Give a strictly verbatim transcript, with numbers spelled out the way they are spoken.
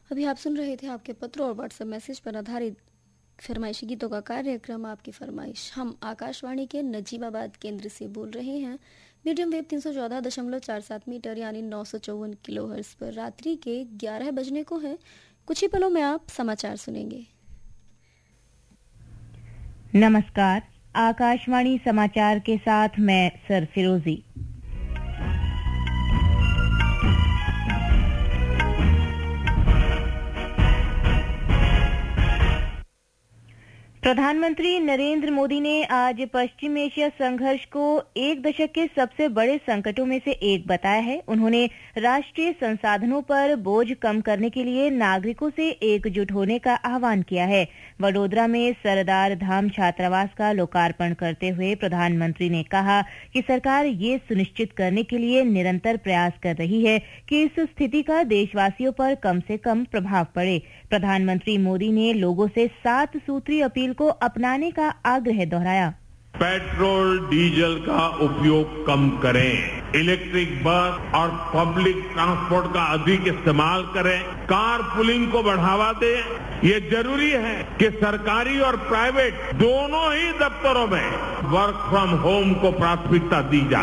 अभी आप सुन रहे थे आपके पत्रों और व्हाट्सएप मैसेज पर आधारित फरमाइशी गीतों का कार्यक्रम आपकी फरमाइश। हम आकाशवाणी के नजीबाबाद केंद्र से बोल रहे हैं। मीडियम वेव तीन सौ चौदह दशमलव चार सात मीटर यानी नौ सौ चौवन किलो हर्ट्ज पर रात्रि के ग्यारह बजने को है। कुछ ही पलों में आप समाचार सुनेंगे। नमस्कार, आकाशवाणी समाचार के साथ मैं सर फिरोजी। प्रधानमंत्री नरेंद्र मोदी ने आज पश्चिम एशिया संघर्ष को एक दशक के सबसे बड़े संकटों में से एक बताया है। उन्होंने राष्ट्रीय संसाधनों पर बोझ कम करने के लिए नागरिकों से एकजुट होने का आह्वान किया है। वडोदरा में सरदार धाम छात्रावास का लोकार्पण करते हुए प्रधानमंत्री ने कहा कि सरकार ये सुनिश्चित करने के लिए निरंतर प्रयास कर रही है कि इस स्थिति का देशवासियों पर कम से कम प्रभाव पड़े। प्रधानमंत्री मोदी ने लोगों से सात सूत्री अपील को अपनाने का आग्रह दोहराया। पेट्रोल डीजल का उपयोग कम करें, इलेक्ट्रिक बस और पब्लिक ट्रांसपोर्ट का अधिक इस्तेमाल करें, कार पुलिंग को बढ़ावा दें। ये जरूरी है कि सरकारी और प्राइवेट दोनों ही दफ्तरों में वर्क फ्रॉम होम को प्राथमिकता दी जाए।